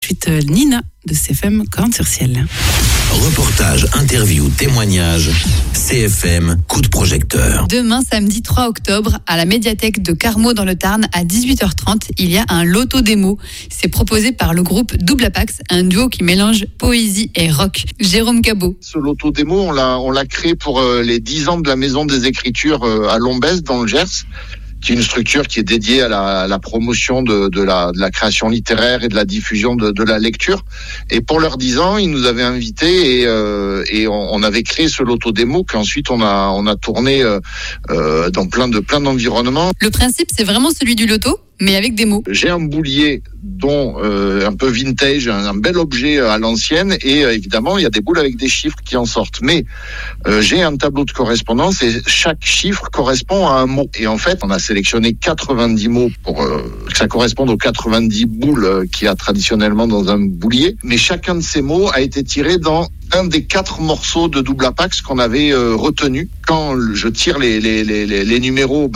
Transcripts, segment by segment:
suite, Nina de CFM Corne-sur-Ciel. Reportage, interview, témoignage, CFM, coup de projecteur. Demain, samedi 3 octobre, à la médiathèque de Carmaux dans le Tarn, à 18h30, il y a un loto démo. C'est proposé par le groupe Double Apax, un duo qui mélange poésie et rock. Jérôme Cabot. Ce loto démo, on l'a créé pour les 10 ans de la Maison des Écritures à Lombez, dans le Gers, qui est une structure qui est dédiée à la promotion de la création littéraire et de la diffusion de la lecture. Et pour leurs 10 ans, ils nous avaient invités et on avait créé ce loto démo qu'ensuite on a tourné dans plein d'environnements. Le principe, c'est vraiment celui du loto, mais avec des mots. J'ai un boulier dont un peu vintage, un bel objet à l'ancienne, et évidemment il y a des boules avec des chiffres qui en sortent. Mais j'ai un tableau de correspondance et chaque chiffre correspond à un mot. Et en fait, on a sélectionné 90 mots pour que ça corresponde aux 90 boules qu'il y a traditionnellement dans un boulier. Mais chacun de ces mots a été tiré dans un des 4 morceaux de Double Apax qu'on avait retenu. Quand je tire les numéros,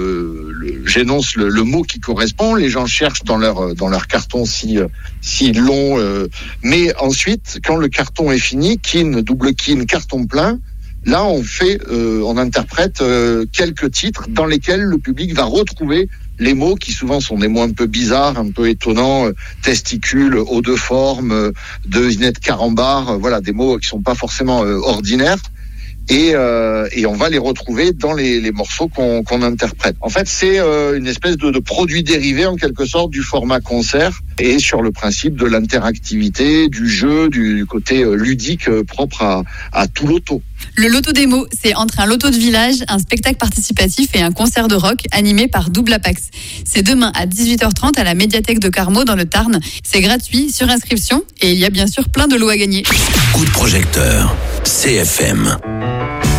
j'énonce le mot qui correspond. Les gens cherchent dans leur carton si long. Mais ensuite, quand le carton est fini, double kin, carton plein, là on interprète quelques titres dans lesquels le public va retrouver les mots qui souvent sont des mots un peu bizarres, un peu étonnants, testicules, eau de forme, devinette carambar, voilà, des mots qui sont pas forcément ordinaires. Et on va les retrouver dans les morceaux qu'on interprète. En fait, c'est une espèce de produit dérivé en quelque sorte du format concert et sur le principe de l'interactivité, du jeu, du côté ludique propre à tout loto. Le loto démo, c'est entre un loto de village, un spectacle participatif et un concert de rock animé par Double Apax. C'est demain à 18h30 à la médiathèque de Carmaux dans le Tarn. C'est gratuit, sur inscription, et il y a bien sûr plein de lots à gagner. Coup de projecteur, CFM.